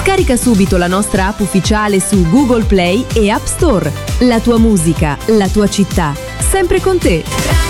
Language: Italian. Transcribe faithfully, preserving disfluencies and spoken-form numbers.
Scarica subito la nostra app ufficiale su Google Play e App Store. La tua musica, la tua città, sempre con te.